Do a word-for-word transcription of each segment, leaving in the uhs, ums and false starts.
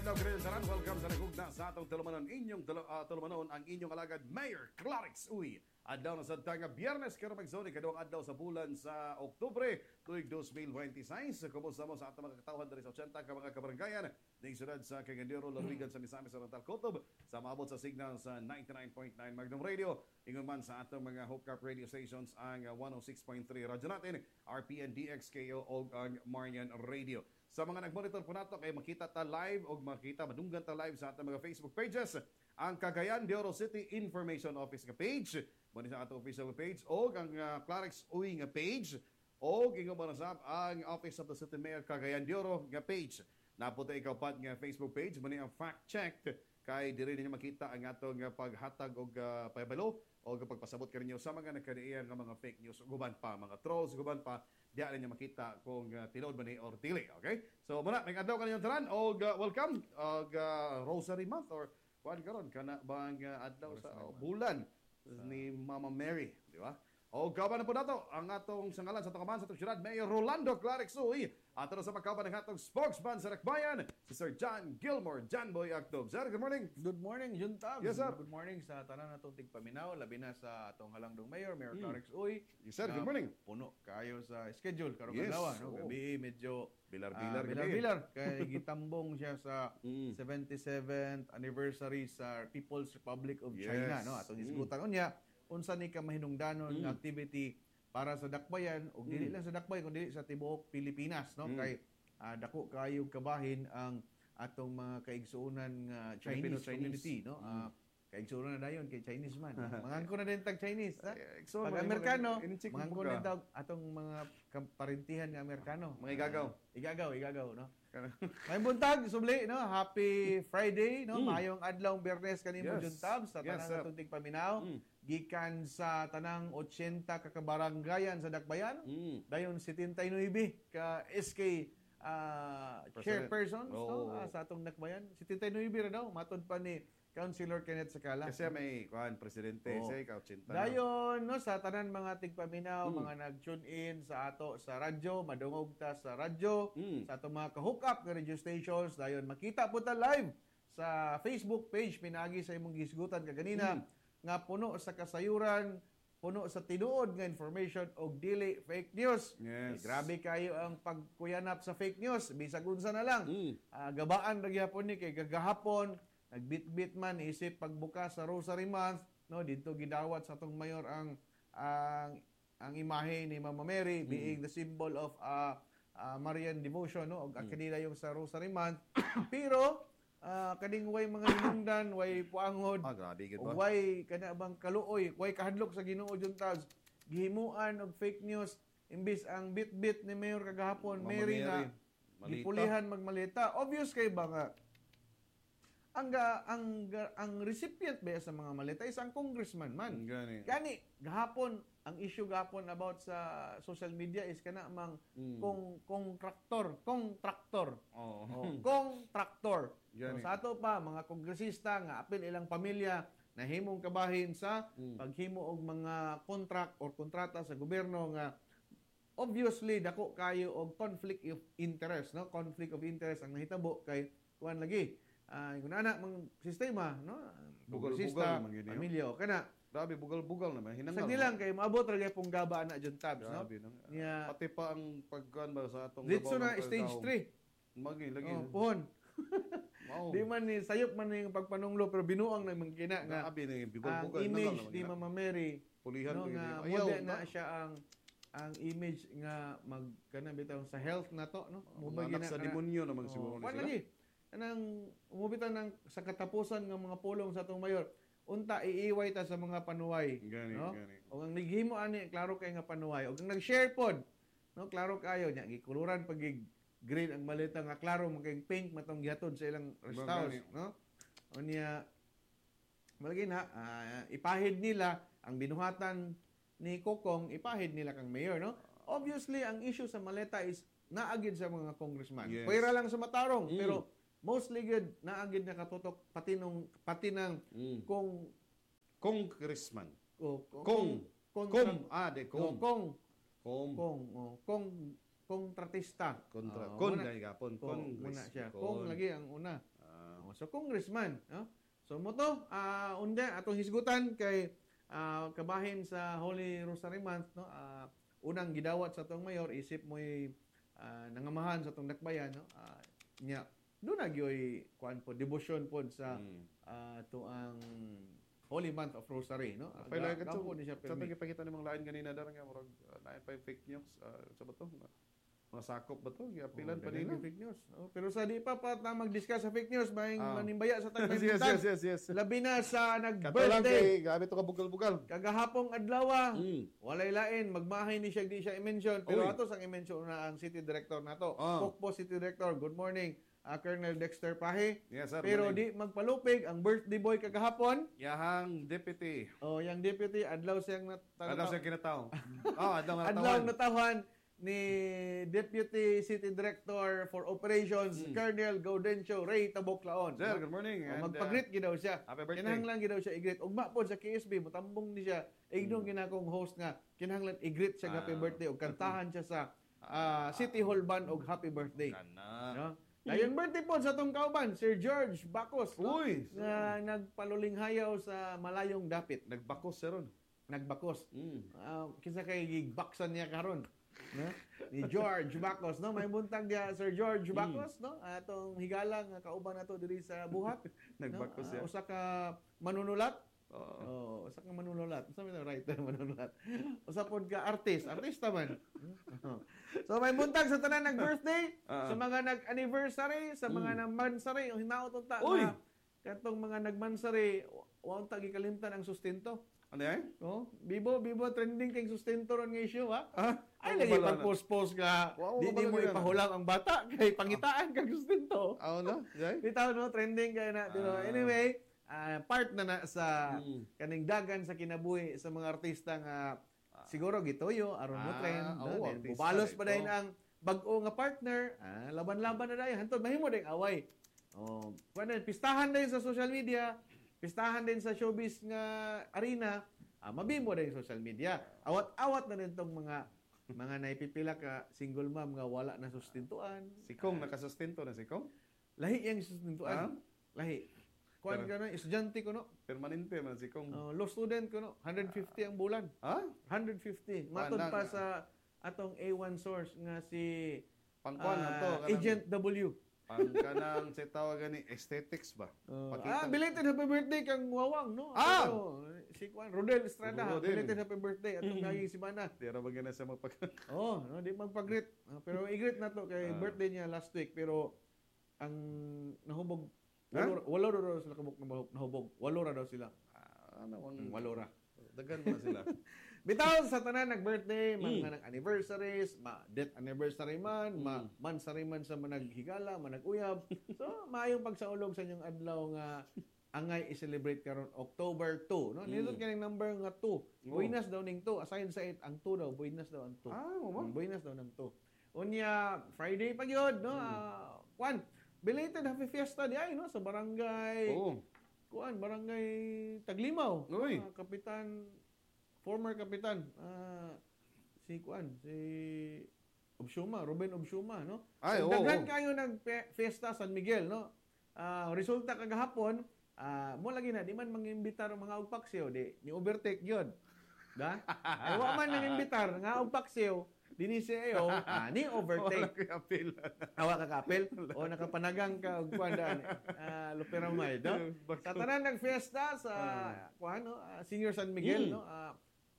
adlaw karon tanan. Welcome sa nagugna sa atong tulumanon inyong uh, tulumanon ang inyong alagad Mayor Clarix Uy. Adlaw na sad nga Biyernes karon magsoni kadong adlaw sa bulan sa Oktubre tuig twenty twenty-six. Kumusta mo sa atong mga katawhan diri sa eighty ka mga kabaranggayan ning syudad sa Cagayan de Oro, Larigan, sa Misamis, sa Rantal Cotob, sa maabot sa signal sa ninety-nine point nine Magnum Radio. Ingon man sa atong mga Hope Cup radio stations ang uh, one oh six point three radyo natin, R P N D X K O o ang Marian Radio. Sa mga nagmonitor po nato kay makita ta live o makita madunggan ta live sa atong mga Facebook pages, ang Cagayan de Oro City Information Office nga page, muna sa atong official page, o ang uh, Clarix Uy nga page, o ingon man sab ang Office of the City Mayor Cagayan de Oro nga page. Napunta ikaw pat nga Facebook page, muna ang fact check kay diri ninyo makita ang atong uh, paghatag og uh, pabalo o pagpasabot kaninyo sa mga nakadiyan nga mga fake news, guban pa mga trolls, guban pa diya ninyo makita kung uh, tinuod ba ni or dili. Okay, so muna may adlaw kaninyo tanan og uh, welcome og uh, Rosary Month or kuan karon kana bang uh, adlaw sa uh, bulan ni Mama Mary, di ba? O kauban na po nato ang atong sangalan sa Takaman sa atong syudad, Mayor Rolando Clarix Uy. At ano sa magkauban ng atong spokesman sa Rakbayan, si Sir John Gilmore, John Boy Actob. Sir, good morning. Good morning, Juntab. Yes, sir. Good morning sa tanan natong tigpaminaw, labi na sa atong halangdong Mayor, Mayor mm. Clarix Uy. Yes, sir. Good morning. Puno kayo sa schedule karong yes. adlaw, no? Oh. Gabi medyo bilar-bilar, uh, bilar-bilar kay gitambong siya sa mm. seventy-seventh anniversary sa People's Republic of yes. China, no? Atong isgutan mm. unya unsa ni ka mahinungdanon mm. activity para sa dakbayan ug dili mm. lang sa dakbayan kundi sa tibuok Pilipinas, no? Mm. Kay uh, dako kayo kabahin ang atong mga kaigsuonan nga uh, Chinese, Chinese community, no? Mm. Uh, kaigsuonan na dayon kay Chinese man. Mangangko na din tag Chinese, ha? Pag Amerikano, mangangko na tag atong mga parintihan nga Amerikano. Mga igagaw. Uh, igagaw, igagaw, no? May buntag, subli, no? Happy Friday, no? Mm. Mayong adlaw Biyernes kanimo, yes. Juntab, sa tanang yes, atong tigpaminaw. Mm. Gikan sa tanang eighty ka kabaranggayan sa Dakbayan. Mm. Dayon seventy-nine ka S K uh, chairpersons, oh. no? Uh, sa atong Dakbayan. seventy-nine ra daw, matod pa ni Councilor Kenneth Sakala. Kasi may kuan presidente oh. say ka eighty. Dayon no sa tanan mga tigpaminaw, mm. mga nag-tune in sa ato sa radyo, madungog ta sa radyo, mm. sa ato mga ka-hook up nga radio stations, dayon makita po ta live sa Facebook page pinagi sa imong gisgutan kaganina mm. nga puno sa kasayuran, puno sa tinuod nga information og dili fake news. Yes. Eh, grabe kayo ang pagkuyanap sa fake news, bisag unsa na lang. Mm. Uh, gabaan ra gyapon ni kay gagahapon nagbitbit man isip pagbukas sa Rosary Month, no, dito gidawat sa atong mayor ang ang ang imahe ni Mama Mary mm. being the symbol of uh, uh, Marian devotion, no, og mm. kanila yung sa Rosary Month. Pero uh, kaning way mga hinungdan, way puangod, ah, grabe gid ba? Way kana bang kaluoy, way kahadlok sa Ginoo Juntas, gihimuan og fake news imbis ang bitbit ni Mayor kagahapon, Mama Mary, Mary na gipulihan magmalita. Obvious kay ba nga ang ang ang recipient ba sa mga maleta is ang congressman man. Gani. Gani gahapon ang issue gahapon about sa social media is kana mang mm. kung kontraktor, kontraktor. Oh. oh kontraktor. So, sa ato pa mga kongresista nga apil ilang pamilya nahimong kabahin sa mm. paghimo og mga contract or kontrata sa gobyerno nga obviously dako kayo og conflict of interest, no? Conflict of interest ang nahitabo kay kuan lagi. Ah, uh, anak mang sistema, no? Bugal-bugal man gyud pamilya kana. Grabe bugal-bugal naman hinanglan. Sa nilang kay maabot ra gyud pong gaba na John Tabs, no? Yeah. Pati pa ang pagkuan ba sa atong dito na stage three. Magi lagi. Oh, puhon. Wow. Di man ni sayop man ning pagpanunglo pero binuang na mangkina nga. Grabe ni bugal-bugal ang image ni Mama Mary. Pulihan no, nga ayaw na siya ang ang image nga mag kana bitaw sa health na to, no? Mubay na sa demonyo naman siguro ni sila. Lagi. Anang umubitan ng sa katapusan ng mga pulong sa atong mayor, unta iiway ta sa mga panuway, gani, no? Gani. O ang naghimo ani klaro kay nga panuway, o ang nag-share pod, no, klaro kayo nya gikuluran pag green ang malita nga klaro maging pink matong gihatod sa ilang rest house, no? Unya malagi na uh, ipahid nila ang binuhatan ni Kokong, ipahid nila kang mayor, no? Obviously ang issue sa maleta is naagid sa mga congressman. Yes. Pwera lang sa matarong, mm. pero mostly good naagid na katutok pati nung pati ng mm. kung congressman. Oh, kung kung kung ah de kung kung kung kung oh, kung kontratista. Kontra Uh, kon kay gapon kon muna siya. Kung lagi ang una. Ah, Oh, so congressman, no? So mo to, ah, unda atong hisgutan kay ah, kabahin sa Holy Rosary Month, no? Ah, unang gidawat sa atong mayor isip mo'y ah, nangamahan sa atong dakbayan, no? Ah, nya do na gyoy kuan po devotion po sa Mm. ah, to ang Holy Month of Rosary, no? Ah, Pala ga- ka gampo ni siya Sa permi. pagkipakita ng mga lain ganina darang nga murag uh, naay pa yung fake news uh, sa ba to? Mga sakop ba to? Giapilan Oh, pa dali nila. yung fake news. Oh, pero sa di pa pa ta mag-discuss sa fake news, maing Ah. manimbaya sa tagmay yes, yes, yes, yes. Labi na sa Katulang nag-birthday. kay gabi to ka bugal-bugal. Kagahapong adlaw, Mm. walay lain, magmahay ni siya, di siya i-mention. Pero Uy. ato sang i-mention na ang City Director nato. Ah. Pokpo City Director, good morning, ah, Colonel Dexter Pahe. Yes, sir. Pero morning. di magpalupig ang birthday boy kagahapon. Yahang deputy. O, yang deputy, adlaw siyang nat Adlaw siya kinataw. Oh, adlaw nga adlaw natawan. natawan ni Deputy City Director for Operations, Mm. Colonel Gaudencio Ray Taboklaon. Sir, good morning. O, And, magpag-greet gidaw siya. uh, happy birthday. Kinahanglan gidaw siya i-greet. Ugma po sa K S B, mutambong ni siya. Igdong Mm. ginakong host nga, kinahanglan i-greet siya happy Ah. birthday o kantahan siya sa ah, City Hall Band og happy birthday. Kana. No? Dayon birthday po sa tong kauban, Sir George Bacos. No? Uy. Nga nagpaluling hayaw sa malayong dapit. Nagbakos sir ron. Nagbakos. Mm. Ah, kinsa kay gigbaksan niya karon, no? Ni George Bacos, no? May buntag dia Sir George Bacos, no? Atong higala nga kauban nato diri sa buhat. Nagbakos no? siya. Ah, usa ka manunulat. Oo. Oh, usa ka manunulat. Usa man writer manunulat. Usa pod ka artist, artista man. So may buntag sa tanan nag-birthday, Ah. sa mga nag-anniversary, sa mga Mm. nag-mansary, o hinaot unta Uy! nga katong mga nag-mansary, wa unta gikalimtan ang sustento. Ano yan? Oh, bibo bibo trending kay sustento ron nga issue ha. Ah? Ay Ako lagi bala na. pag-post-post ka. Wow, di, di bala mo na yan. ipahulang ang bata kay pangitaan kag sustento. Ako na? Jay? Bitaw no trending kay na. Pero Ah. anyway, ah, part na na sa Mm. kaning dagan sa kinabuhi sa mga artista nga siguro gituyo aron mo Ah, trend. oo, no? artista Bubalos pa ito. dayon ang bag-o nga partner. Ah, laban-laban na dayon. Hantod mahimo ding away. Oh, kuan pistahan din sa social media, pistahan din sa showbiz nga arena. Ah, mabimo din sa social media. Awat-awat na din tong mga mga naipipila ka single mom nga wala na sustentuan. Si Kong, nakasustento na si Kong? Lahi yang sustentuan. Ah? Lahi. Kuan Pero- ka na, estudyante ko no. Permanente man si Kong. Uh, law student ko no. one hundred fifty ang bulan. Ha? one hundred fifty. Matod Wala pa nga. sa atong A one source nga si Pangkuan na to. ah, kanang- Agent W. Pangkanang sa tawagan ni aesthetics ba? Uh, ah, Pakita- belated happy birthday kang Wawang, no? Ah! Ano, si Juan Rodel Estrada, Rodel. belated happy birthday atong naging si Bana. Di ra ba gana sa magpag... Oh, no, di magpag-greet. Ah, pero i-greet na to kay Ah. birthday niya last week pero ang nahubog Ha? walo, walo ra daw sila kabuk na nahubog. Walo ra daw sila. Ah, ano, ang... Mm, walo ra. Dagan mo na sila. Bitaw sa tanan nag-birthday, Mm. mga nag-anniversaries, ma death anniversary man, ma Mm. mansary man sa managhigala, manag-uyab. So, maayong pagsaulog sa inyong adlaw nga angay i-celebrate karon October two, no? Mm. Nindot kaning number nga two. Oh. Buinas daw ning two, aside sa it ang two daw, buinas daw ang two. Ah, mo ba? Mm, buinas daw ng two. Unya Friday pa gyud, no? Mm. Ah, kwan, belated happy fiesta di ay no sa barangay. Oo. Kuan, barangay Taglimaw. Uy. Ah, kapitan, former kapitan, ah, si Kuan, si Obsuma, Ruben Obsuma, no? Ay, so, oo, daghan oo. kayo ng fiesta San Miguel, no? Ah, resulta kagahapon, ah, mo lagi na, di man mangimbitar ang mga ugpaksiw, di, ni overtake yun. Da? Ay, wa man nangimbitar, nga ugpaksiw, dini siya ah, ni Wala overtake. ko apil. Awa ka kapel o nakapanagang ka og kuan daan ah Luperamay no sa tanan nag fiesta sa kuan no ah, Senior San Miguel Mm. no ah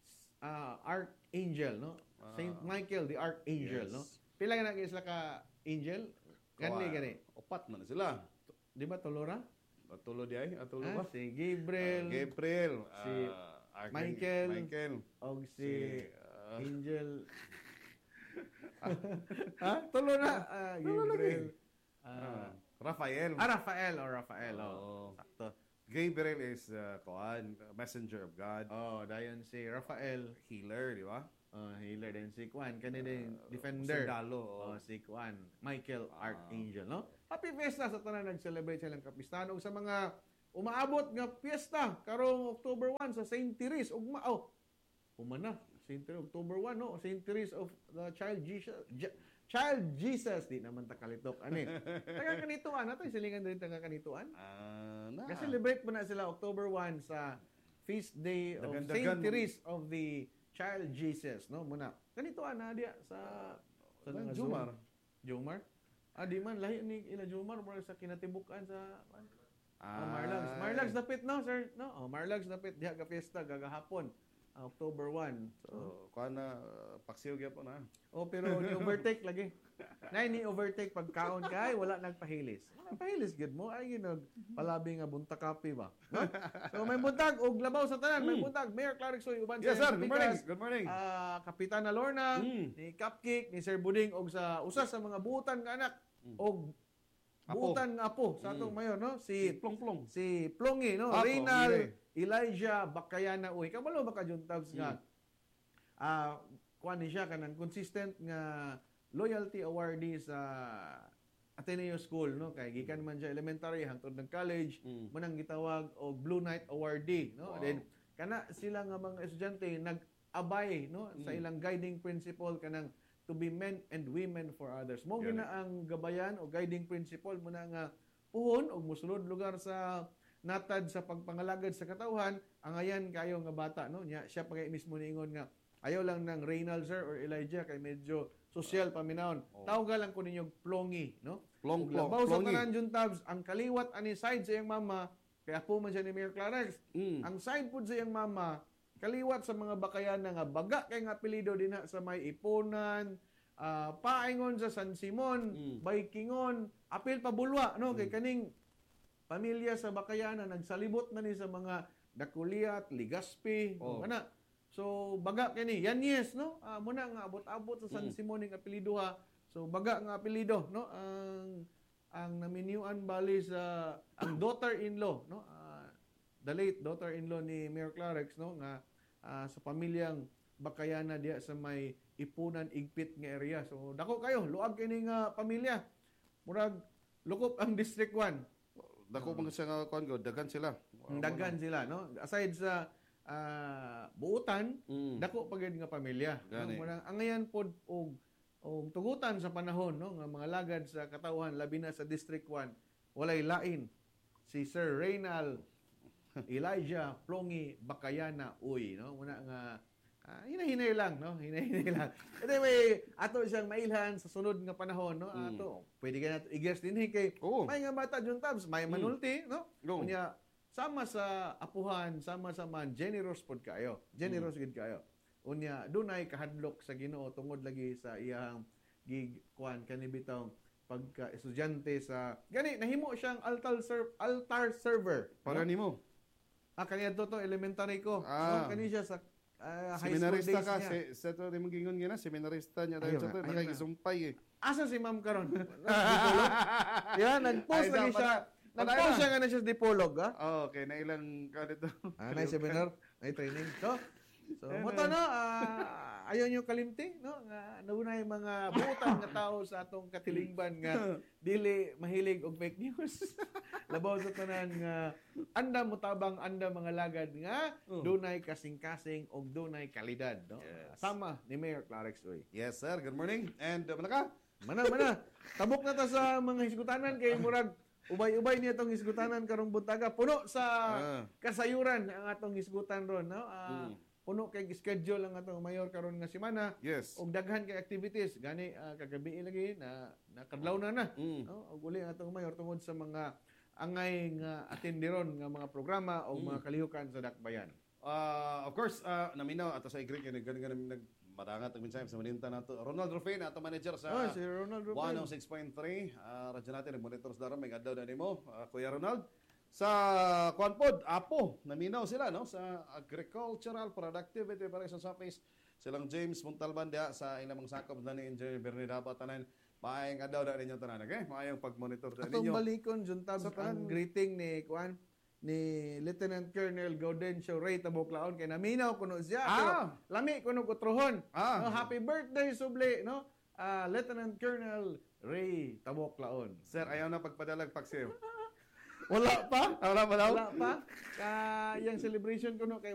ah, Archangel no Ah. Saint Michael the Archangel Yes. no pila ka na sila ka angel gani Kawa- gani Upat man na sila. di ba tolora Atulo di ay, atulo ah, ba? si Ah, Gabriel Gabriel. si ah, Archang- Michael, Michael. og Si... si ah, Angel ha tulo na ah, Tulo Gabriel ah, ah Rafael. ah, Rafael o Rafael oh. Oo. Sakto. Gabriel is uh, kuan, messenger of God. Oh, dayon si Rafael, Healer, di ba? oh, healer din si Kwan, kani din Uh, defender. Sundalo. Oh, si Kwan, Michael Ah. Archangel, no? Happy fiesta sa tanan nag-celebrate silang kapistahan ug sa mga umaabot nga piyesta karong October one sa Saint Therese ug oh, umana Saint Therese October one no, Saint Therese of the Child Jesus Je- Child Jesus, di naman ta kalitok ani. Taga kanituan na to, silingan din taga kanituan. Ah, na. Kasi-celebrate mo na sila October first sa feast day of Dagan-dagan Saint mo. Therese of the Child Jesus, no? Muna. Kanituan na diya sa sa Ang nga Jumar. Zoom. Jumar? Ah, di man lahi ni ila Jumar mura sa kinatibukan sa ah, Marlags. Marlags dapit no, sir? No, oh, Marlags dapit diha ka fiesta gagahapon. ah, October first. So, So, kuha na, uh, paksiw gyapon na. oh, pero ni overtake lagi. Nay ni overtake pagkaon kay wala nagpahilis. Wala pahilis gid mo ay ginog palabi nga bunta kape ba. No? So may buntag og labaw sa tanan, may buntag Mayor Clarix Uy uban Yes, sa sir. Good morning. Pikas, Good morning. ah, Kapitana Lorna, Mm. ni Cupcake, ni Sir Buding og sa usa sa mga buutan nga anak og Apo. buutan nga apo sa atong mayor no Si si Plong-plong. si Plongi no Apo, Reynal Mire. Elijah Bakayana Uy kabalo ba ka Juntabs nga Mm. ah kuan ni siya kanang consistent nga loyalty awardee sa Ateneo School no kay gikan man siya elementary hangtod ng college Mm. manang gitawag og Blue Knight awardee no Wow. then kana sila nga mga estudyante nag-abay no sa Mm. ilang guiding principle kanang to be men and women for others mo Gani. gina ang gabayan o guiding principle mo na nga puhon og mosulod lugar sa natad sa pagpangalagad sa katawhan ang ayan kayo nga bata no nya siya pa kay mismo niingon nga ayaw lang ng Reynald sir or Elijah kay medyo social paminawon Oh. tawag lang ko ninyo plongi no Plong, Ug plong, labaw sa plongi. tanan Juntabs ang kaliwat ani side sa iyang mama kaya po man siya ni Mayor Clarix Mm. ang side pud sa iyang mama kaliwat sa mga bakayan nga baga kay nga apelyido dinha sa may Iponan, ah, Paingon sa San Simon, Mm. Baykingon, apil pa Bulwa no kay kaning pamilya sa bakayan na nagsalibot na ni sa mga Dakuliat, Ligaspi, Oh. ana. So baga kini yan yes no Ah, muna nga abot-abot sa San Mm. Simon ning apelyido ha. So baga nga apelyido no ang ang naminyuan bali sa ang daughter-in-law no ah, the late daughter-in-law ni Mayor Clarix no nga ah, sa pamilyang Bakayana diya sa may Ipunan Igpit nga area. So dako kayo luag kini nga pamilya. Murag lukop ang District one. Dako mga siya nga kuan go, dagan sila. Ang daghan sila no. Aside sa ah, buutan, Mm. dako pagid nga pamilya. Gani. No? Murag ang ngayon pod og og tugutan sa panahon no nga mga lagad sa katawhan labi na sa District one walay lain si Sir Reynal Elijah Plongi Bakayana Uy no muna nga ah, hinahinay lang no hinahinay lang anyway ato siyang mailhan sa sunod nga panahon no Mm. ato pwede ka nato i-guess din kay Oo. may nga bata Juntabs may manulti no Go. Unya sama sa apuhan, sama sa man generous pod kayo. Generous gid kayo. Unya dunay kahadlok sa Ginoo tungod lagi sa iyang gig kuan kani bitong pagka estudyante sa gani nahimo siyang altar ser, altar server. Para no? nimo. Ah kaniya to to elementary ko. Ah. So kani siya sa ah, high school days Seminarista ka, niya. se, sa to rimong gingon gina, seminarista niya Ayaw dahil sa na, to, ayaw na. nakagisumpay eh. Asa si ma'am karon? Dipolog? Yeah, nag-post Ay, lagi dapat siya. na. Patay Nag-post na. siya nga na siya sa Dipolog, ha? Oh, okay, na ilang ka dito. Ah, may seminar, may training. So, so mo to, no? ah, ayaw nyo kalimti, no? Nga, naunay mga butang nga tao sa atong katilingban nga dili mahilig og fake news. Labaw sa tanan nga anda mutabang anda mga lagad nga Oh. dunay kasing-kasing og dunay kalidad, no? Yes. Sama ni Mayor Clarix Uy. Yes, sir. Good morning. And uh, manaka? Mana mana. Tabok na ta sa mga hisgutanan kay murag ubay-ubay niya tong hisgutanan karong buntaga. Puno sa Ah. kasayuran ang atong hisgutan ron, no? Ah, Mm. puno kay schedule ang atong mayor karon nga semana Yes. og daghan kay activities gani ah, kagabi lagi na nakadlaw na na. Mm. No? Og uli ang atong mayor tungod sa mga angay nga atenderon nga mga programa o Mm. mga kalihukan sa dakbayan. Uh, of course, uh, naminaw ato sa Igrik, ganun ganun nag madangat ang mensahe sa maninta nato. Ronald Rufin, ato manager sa oh, si Ronald Rupel. one oh six point three. Uh, radyo natin, nag-monitor sa daron, may adlaw na nimo, uh, Kuya Ronald. Sa kuan pod, Apo, naminaw sila no sa Agricultural Productivity Operations Office. Silang James Montalban diha sa ilang mga sakop na ni Engineer Bernidapa tanan. Maayong adlaw na ninyo tanan, okay? Maayong pag-monitor sa Atong ninyo. balikon juntab Sa ang tanan- greeting ni kuan ni Lieutenant Colonel Gaudencio Ray Taboklaon kay naminaw kuno siya pero Ah! lami kuno kutrohon. Ah. No, happy birthday subli no. Ah, Lieutenant Colonel Ray Taboklaon. Sir, ayaw na pagpadalag paksiw. Wala pa? Wala pa daw? Wala pa. Ka yung celebration kuno kay